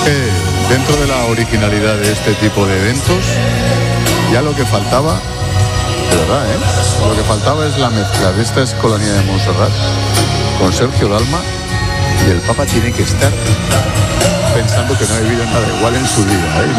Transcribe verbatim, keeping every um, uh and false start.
Eh, dentro de la originalidad de este tipo de eventos, ya lo que faltaba, de verdad, ¿eh? Lo que faltaba es la mezcla de esta Escolanía de Montserrat con Sergio Dalma, y el Papa tiene que estar pensando que no ha vivido nada igual en su vida, ¿eh?